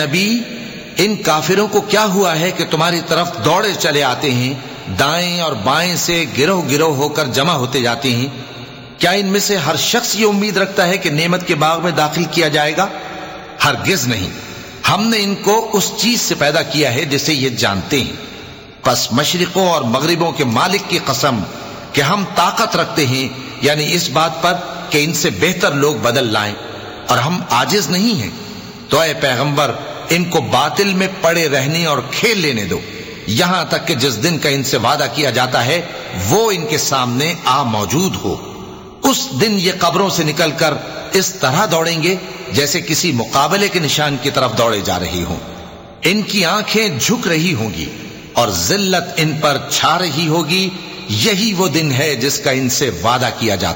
नबी, इन काफिरों को क्या हुआ है कि तुम्हारी तरफ दौड़े चले आते हैं, दाएं और बाएं से गिरोह गिरोह होकर जमा होते जाते हैं? क्या इनमें से हर शख्स ये उम्मीद रखता है कि नेमत के बाग में दाखिल किया जाएगा? हरगिज नहीं। हमने इनको उस चीज से पैदा किया है जिसे ये जानते हैं। बस मशरिकों और मगरिबों के मालिक की कसम कि हम ताकत रखते हैं, यानी इस बात पर कि इनसे बेहतर लोग बदल लाएं, और हम आजिज नहीं हैं। तो ऐ पैगंबर, इनको बातिल में पड़े रहने और खेल लेने दो, यहां तक कि जिस दिन का इनसे वादा किया जाता है वो इनके सामने आ मौजूद हो। उस दिन ये कब्रों से निकलकर इस तरह दौड़ेंगे जैसे किसी मुकाबले के निशान की तरफ दौड़े जा रही हों। इनकी आंखें झुक रही होंगी और जिल्लत इन पर छा रही होगी। यही वो दिन है जिसका इनसे वादा किया जाता है।